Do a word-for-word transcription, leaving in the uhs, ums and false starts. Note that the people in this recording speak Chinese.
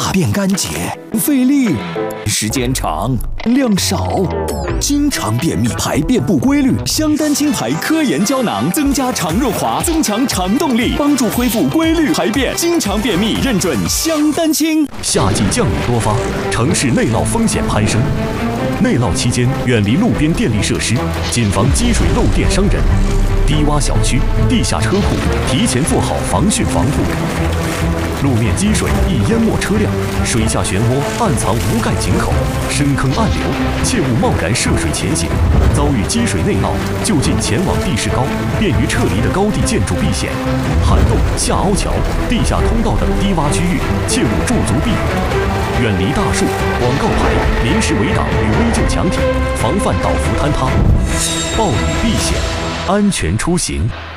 大便干结，费力，时间长，量少，经常便秘，排便不规律。香丹清排科研胶囊增加肠润滑，增强肠动力，帮助恢复规律排便。经常便秘认准香丹清。 夏季降雨多发，城市内涝风险攀升。内涝期间，远离路边电力设施，谨防积水漏电伤人。低洼小区、地下车库提前做好防汛防护。路面积水易淹没车辆，水下漩涡暗藏无盖井口，深坑暗流，切勿贸然涉水前行。遭遇积水内涝，就近前往地势高、便于撤离的高地建筑避险。涵洞、下凹桥、地下通道等低洼区域，切勿驻足避雨。远离大树、广告牌、临时围挡与危旧墙体，防范倒伏坍塌。暴雨避险，安全出行。